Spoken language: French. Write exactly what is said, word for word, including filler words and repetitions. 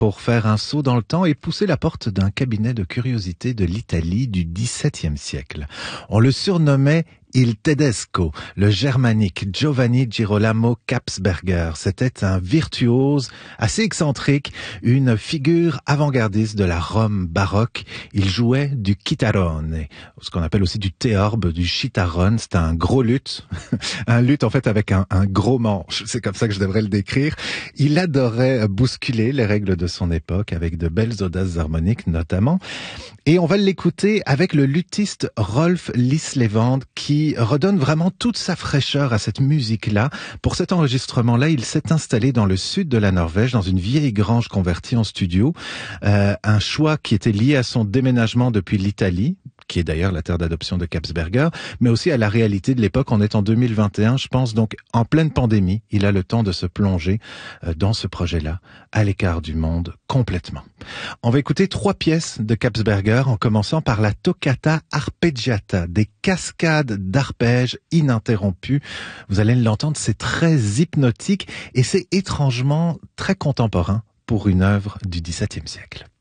pour faire un saut dans le temps et pousser la porte d'un cabinet de curiosités de l'Italie du dix-septième siècle. On le surnommait Il Tedesco, le germanique Giovanni Girolamo Kapsberger. C'était un virtuose assez excentrique, une figure avant-gardiste de la Rome baroque. Il jouait du chitarrone, ce qu'on appelle aussi du théorbe, du chitarrone. C'est un gros luth, un luth en fait avec un, un gros manche. C'est comme ça que je devrais le décrire. Il adorait bousculer les règles de son époque avec de belles audaces harmoniques notamment. Et on va l'écouter avec le luthiste Rolf Lislevand qui redonne vraiment toute sa fraîcheur à cette musique-là. Pour cet enregistrement-là, il s'est installé dans le sud de la Norvège, dans une vieille grange convertie en studio. Euh, un choix qui était lié à son déménagement depuis l'Italie, qui est d'ailleurs la terre d'adoption de Kapsberger, mais aussi à la réalité de l'époque. On est en deux mille vingt et un, je pense, donc en pleine pandémie. Il a le temps de se plonger euh, dans ce projet-là, à l'écart du monde, complètement. On va écouter trois pièces de Kapsberger, en commençant par la Toccata Arpeggiata, des cascades d'arpèges ininterrompues. Vous allez l'entendre, c'est très hypnotique et c'est étrangement très contemporain pour une œuvre du dix-septième siècle.